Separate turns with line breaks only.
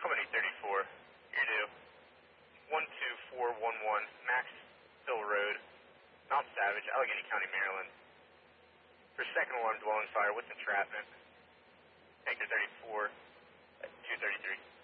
Company 34, you're due. 12411 Max Hill Road, Mount Savage, Allegheny County, Maryland. For second alarm dwelling fire with entrapment. Anchor 34 at 233.